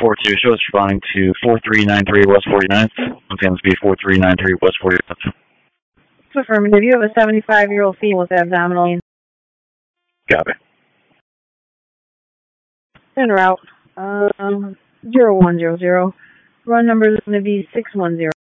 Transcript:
42 shows responding to 4393 West 49th. Once again, speed 4393 West 49th. Affirmative. You have a 75-year-old female with abdominal pain. Copy. En route. 0100. Run number is going to be 610.